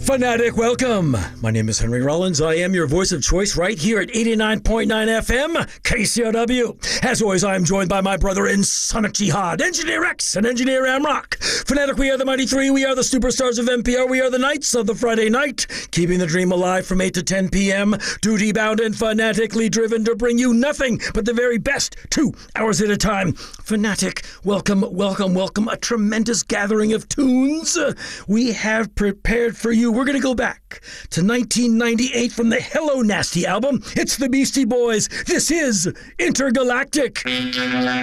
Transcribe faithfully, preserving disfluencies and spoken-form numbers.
Fanatic, welcome. My name is Henry Rollins. I am your voice of choice right here at eighty-nine point nine F M, K C R W. As always, I am joined by my brother in Sonic Jihad, Engineer X and Engineer Amrock. Fanatic, we are the Mighty Three. We are the superstars of N P R. We are the Knights of the Friday Night, keeping the dream alive from eight to ten p.m., duty-bound and fanatically driven to bring you nothing but the very best two hours at a time. Fanatic, welcome, welcome, welcome. A tremendous gathering of tunes uh, we have prepared for you. We're going to go back to nineteen ninety-eight from the Hello Nasty album. It's the Beastie Boys. This is Intergalactic.